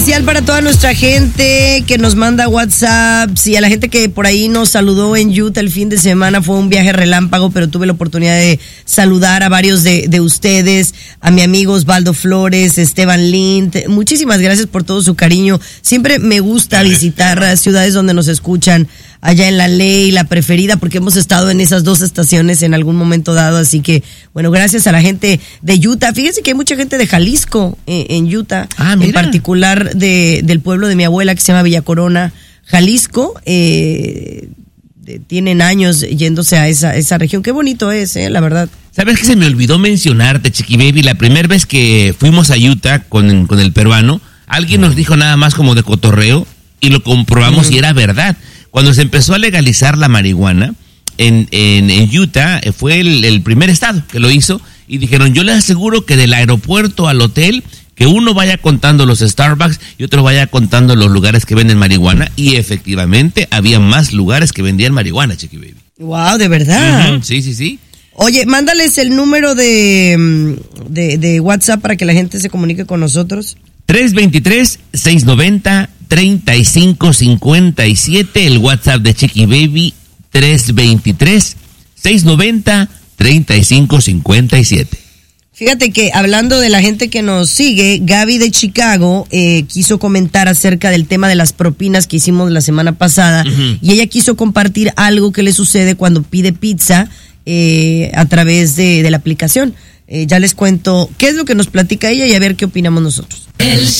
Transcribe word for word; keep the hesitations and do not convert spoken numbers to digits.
Especial para toda nuestra gente que nos manda WhatsApps y a la gente que por ahí nos saludó en Utah el fin de semana. Fue un viaje relámpago, pero tuve la oportunidad de saludar a varios de, de ustedes, a mi amigo Osvaldo Flores, Esteban Lind. Muchísimas gracias por todo su cariño. Siempre me gusta visitar ciudades donde nos escuchan, allá en La Ley, La Preferida, porque hemos estado en esas dos estaciones en algún momento dado, así que, bueno, gracias a la gente de Utah. Fíjense que hay mucha gente de Jalisco eh, en Utah, ah, en particular de, del pueblo de mi abuela que se llama Villa Corona, Jalisco. Eh, de, tienen años yéndose a esa, esa región. Qué bonito es, eh, la verdad. ¿Sabes que se me olvidó mencionarte, Chiqui Baby? La primera vez que fuimos a Utah con, con el peruano, alguien nos dijo nada más como de cotorreo y lo comprobamos mm. y era verdad. Cuando se empezó a legalizar la marihuana en, en, en Utah, fue el, el primer estado que lo hizo y dijeron, yo les aseguro que del aeropuerto al hotel, que uno vaya contando los Starbucks y otro vaya contando los lugares que venden marihuana, y efectivamente había más lugares que vendían marihuana, Chiqui Baby. Wow, ¿de verdad? Uh-huh, sí, sí, sí. Oye, mándales el número de, de, de WhatsApp para que la gente se comunique con nosotros. tres dos tres, seis nueve cero, tres cinco cinco siete, el WhatsApp de Chiqui Baby, tres dos tres, seis nueve cero, tres cinco cinco siete. Fíjate que hablando de la gente que nos sigue, Gaby de Chicago eh, quiso comentar acerca del tema de las propinas que hicimos la semana pasada, uh-huh. y ella quiso compartir algo que le sucede cuando pide pizza eh, a través de, de la aplicación. Eh, ya les cuento qué es lo que nos platica ella y a ver qué opinamos nosotros. El